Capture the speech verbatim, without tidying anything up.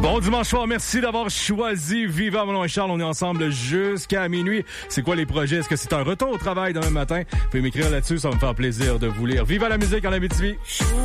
Bon dimanche soir, merci d'avoir choisi Viva. Mon nom est Charles, on est ensemble jusqu'à minuit. C'est quoi les projets? Est-ce que c'est un retour au travail demain matin? Vous pouvez m'écrire là-dessus, ça va me faire plaisir de vous lire. Viva la musique en Abitibi!